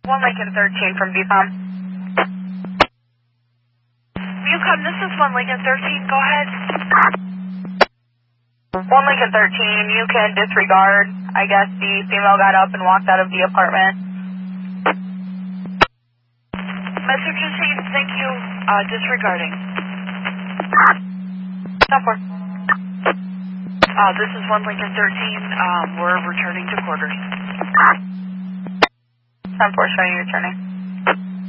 1 Lincoln 13 from VPOM. VPOM, this is 1 Lincoln 13. Go ahead. 1 Lincoln 13, you can disregard. I guess the female got up and walked out of the apartment. Message received. Thank you. Disregarding. 10-4. This is 1 Lincoln 13. We're returning to quarters. 10-4, showing you returning.